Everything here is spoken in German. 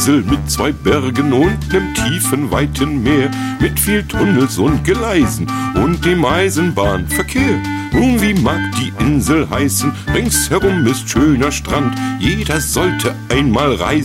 Insel mit 2 Bergen und nem tiefen, weiten Meer, mit viel Tunnels und Gleisen und dem Eisenbahnverkehr. Und wie mag die Insel heißen? Ringsherum ist schöner Strand, jeder sollte einmal reisen.